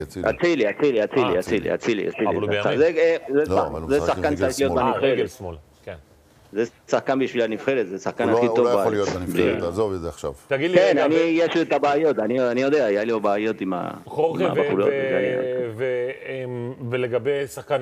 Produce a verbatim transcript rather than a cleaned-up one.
אצילי, אצילי, אצילי, אצילי, אצילי, אצילי. אבל הוא בימין. זה שחקן צריך להיות בנבחרת. רגל שמאל, כן. זה שחקן בשביל הנבחרת, זה שחקן הכי טוב. הוא לא יכול להיות בנבחרת, תעזוב את זה עכשיו. תגיד לי, כן, אני, יש לי את הבעיות, אני יודע, היה לי בעיות עם חורכה, הבחולות. ולגבי שחקן